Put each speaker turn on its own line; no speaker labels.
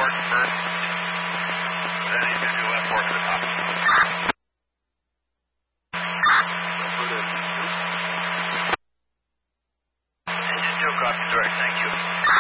port first. Then he's going to do left port to the top.